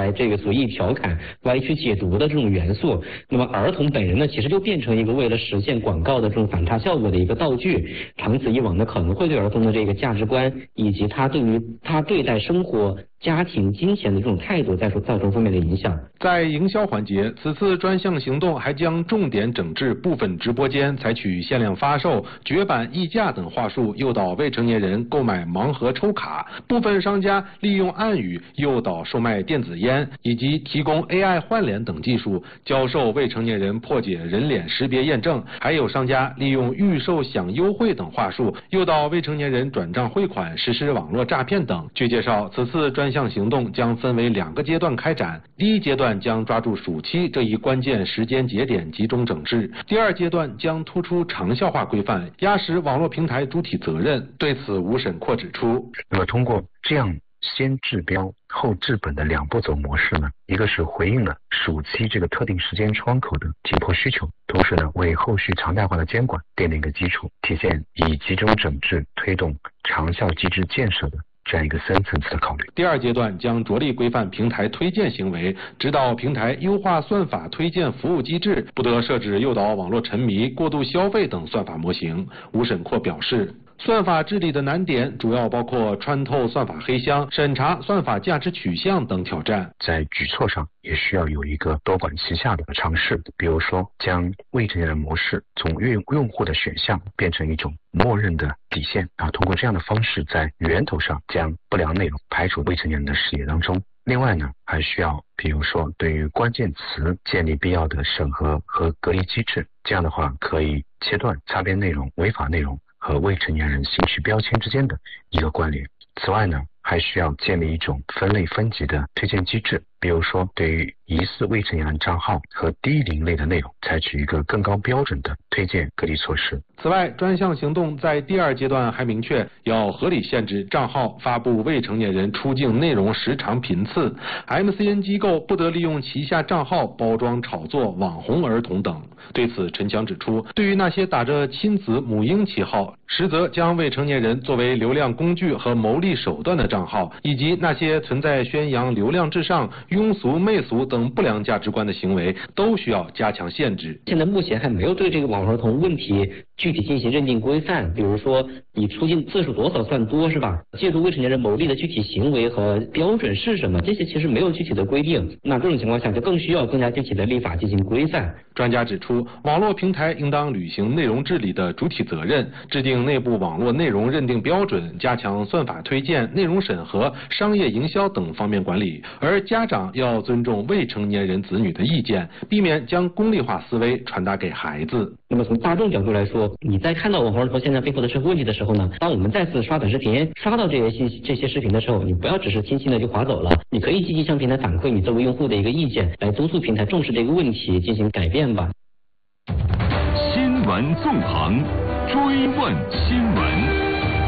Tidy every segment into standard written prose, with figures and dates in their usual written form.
来这个随意调侃、歪曲解读的这种元素。那么儿童本人呢，其实就变成一个为了实现广告的这种反差效果的一个道具。长此以往呢，可能会对儿童的这个价值观以及他对待生活、家庭、金钱的这种态度造成负面的影响。 在营销环节，此次专项行动还将重点整治部分直播间采取限量发售、绝版溢价等话术诱导未成年人购买盲盒抽卡，部分商家利用暗语诱导售卖电子烟，以及提供 AI 换脸等技术教授未成年人破解人脸识别验证，还有商家利用预售享优惠等话术诱导未成年人转账汇款，实施网络诈骗等。据介绍，此次专项行动将分为2个阶段开展，第一阶段将抓住暑期这一关键时间节点集中整治，第二阶段将突出长效化规范，压实网络平台主体责任。对此，吴审阔指出， 那么通过这样先治标后治本的2步走模式呢，一个是回应了暑期这个特定时间窗口的紧迫需求，同时呢为后续常态化的监管奠定一个基础，体现以集中整治推动长效机制建设的这样一个深层次的考虑。 第二阶段将着力规范平台推荐行为，指导平台优化算法推荐服务机制，不得设置诱导网络沉迷、过度消费等算法模型。吴审阔表示，算法治理的难点主要包括穿透算法黑箱、审查算法价值取向等挑战。 在举措上也需要有一个多管齐下的尝试，比如说将未成年人模式从用户的选项变成一种默认的底线通过这样的方式在源头上将不良内容排除未成年人的视野当中。另外呢，还需要比如说对于关键词建立必要的审核和隔离机制，这样的话可以切断擦边内容、违法内容和未成年人兴趣标签之间的一个关联。此外呢，还需要建立一种分类分级的推荐机制，比如说对于疑似未成年人账号和低龄类的内容，采取一个更高标准的推荐隔离措施。 此外，专项行动在第2阶段还明确要合理限制账号发布未成年人出境内容时长频次， MCN 机构不得利用旗下账号包装炒作网红儿童等。对此，陈强指出，对于那些打着亲子母婴旗号，实则将未成年人作为流量工具和牟利手段的账号，以及那些存在宣扬流量至上、庸俗媚俗等不良价值观的行为，都需要加强限制。 现在目前还没有对这个网络儿童问题具体进行认定规范，比如说你出境次数多少算多，是吧？借助未成年人牟利的具体行为和标准是什么，这些其实没有具体的规定。那这种情况下就更需要更加具体的立法进行规范。 专家指出，网络平台应当履行内容治理的主体责任，制定内部网络内容认定标准，加强算法推荐、内容审核、商业营销等方面管理。而家长要尊重未成年人子女的意见，避免将功利化思维传达给孩子。 那么从大众角度来说，你在看到网红儿童现在背后的社会问题的时候呢，当我们再次刷短视频刷到这些视频的时候，你不要只是轻轻的就划走了，你可以积极向平台反馈你作为用户的一个意见，来督促平台重视这个问题，进行改变吧。 新闻纵横，追问新闻。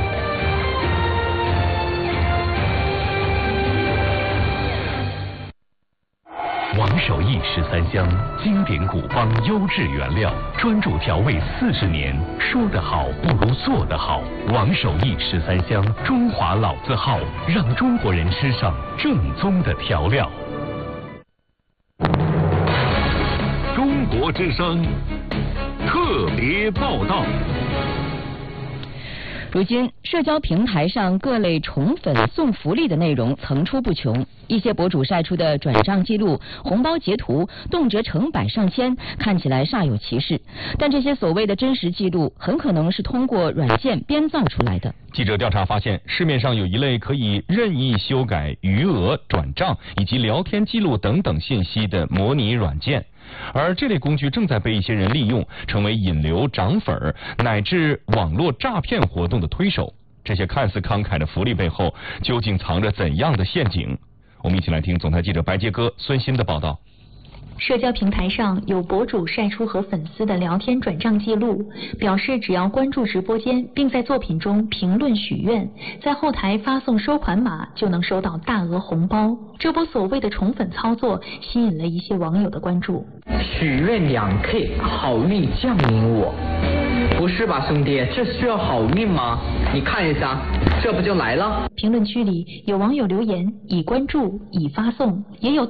王守义13香，经典古方优质原料，专注调味40年。说得好不如做得好。王守义13香，中华老字号，让中国人吃上正宗的调料。中国之声特别报道。 如今，社交平台上各类宠粉送福利的内容层出不穷，一些博主晒出的转账记录、红包截图，动辄成百上千，看起来煞有其事。但这些所谓的真实记录，很可能是通过软件编造出来的。 记者调查发现，市面上有一类可以任意修改余额、转账以及聊天记录等等信息的模拟软件。而这类工具正在被一些人利用，成为引流、涨粉乃至网络诈骗活动的推手。这些看似慷慨的福利背后，究竟藏着怎样的陷阱？我们一起来听总台记者白杰哥、孙鑫的报道。 社交平台上有博主晒出和粉丝的聊天转账记录，表示只要关注直播间，并在作品中评论许愿，在后台发送收款码，就能收到大额红包。这波所谓的宠粉操作吸引了一些网友的关注。 许愿2K， 好运降临我。不是吧，兄弟，这需要好运吗？你看一下，这不就来了？ 评论区里有网友留言：已关注，已发送，也有